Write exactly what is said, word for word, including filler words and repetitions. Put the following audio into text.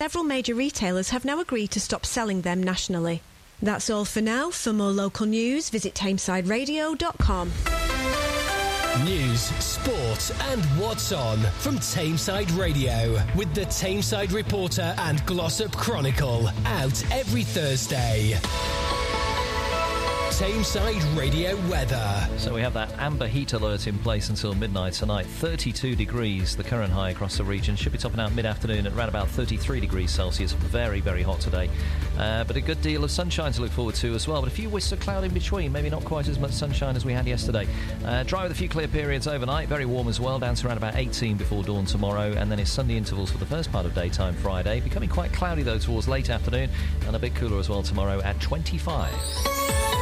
Several major retailers have now agreed to stop selling them nationally. That's all for now. For more local news, visit tameside radio dot com. News, sport and what's on from Tameside Radio with the Tameside Reporter and Glossop Chronicle, out every Thursday. Tameside Radio weather. So we have that amber heat alert in place until midnight tonight. thirty-two degrees, the current high across the region. Should be topping out mid-afternoon at around about thirty-three degrees Celsius. Very, very hot today. Uh, but a good deal of sunshine to look forward to as well. But a few wisps of cloud in between. Maybe not quite as much sunshine as we had yesterday. Uh, dry with a few clear periods overnight. Very warm as well, down to around about eighteen before dawn tomorrow. And then it's sunny intervals for the first part of daytime Friday. Becoming quite cloudy, though, towards late afternoon. And a bit cooler as well tomorrow at twenty-five.